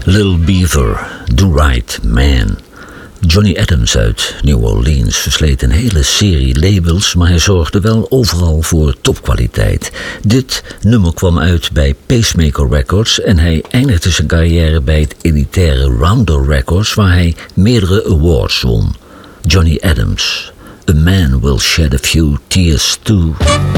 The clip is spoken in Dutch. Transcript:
Little Beaver, Do Right Man. Johnny Adams uit New Orleans versleet een hele serie labels, maar hij zorgde wel overal voor topkwaliteit. Dit nummer kwam uit bij Pacemaker Records en hij eindigde zijn carrière bij het elitaire Rounder Records, waar hij meerdere awards won. Johnny Adams, A Man Will Shed a Few Tears Too.